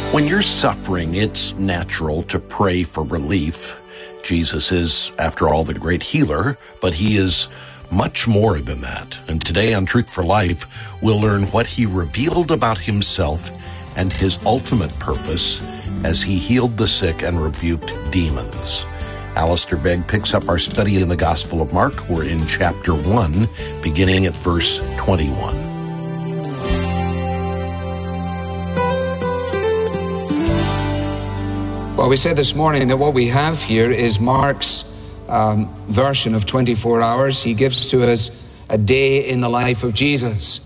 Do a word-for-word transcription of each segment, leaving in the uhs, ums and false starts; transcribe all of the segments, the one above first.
When you're suffering, it's natural to pray for relief. Jesus is, after all, the great healer, but he is much more than that. And today on Truth for Life, we'll learn what he revealed about himself and his ultimate purpose as he healed the sick and rebuked demons. Alistair Begg picks up our study in the Gospel of Mark. We're in chapter one, beginning at verse twenty-one. Well, we said this morning that what we have here is Mark's um, version of twenty-four hours. He gives to us a day in the life of Jesus.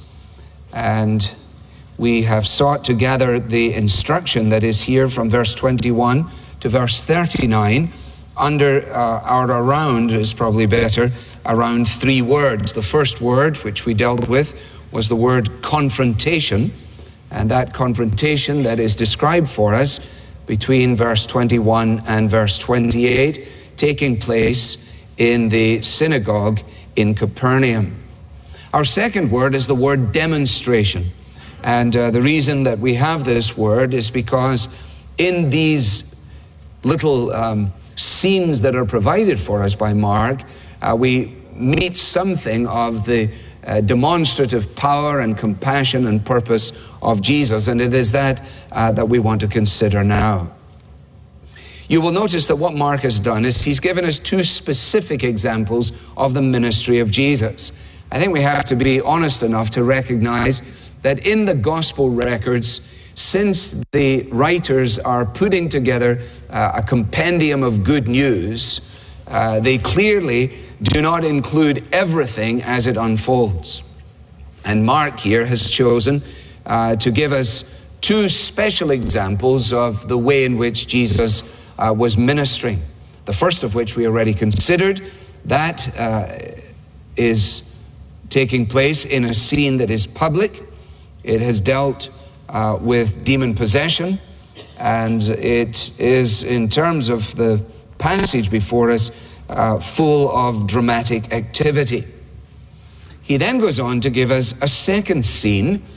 And we have sought to gather the instruction that is here from verse twenty-one to verse thirty-nine under, uh, or around, is probably better, around three words. The first word, which we dealt with, was the word confrontation. And that confrontation that is described for us between verse twenty-one and verse twenty-eight, taking place in the synagogue in Capernaum. Our second word is the word demonstration. And uh, the reason that we have this word is because in these little um, scenes that are provided for us by Mark, uh, we meet something of the Uh, demonstrative power and compassion and purpose of Jesus, and it is that uh, that we want to consider now. You will notice that what Mark has done is he's given us two specific examples of the ministry of Jesus. I think we have to be honest enough to recognize that in the gospel records, since the writers are putting together uh, a compendium of good news, uh, they clearly do not include everything as it unfolds. And Mark here has chosen uh, to give us two special examples of the way in which Jesus uh, was ministering. The first of which we already considered. That uh, is taking place in a scene that is public. It has dealt uh, with demon possession, and it is, in terms of the passage before us, Uh, full of dramatic activity. He then goes on to give us a second scene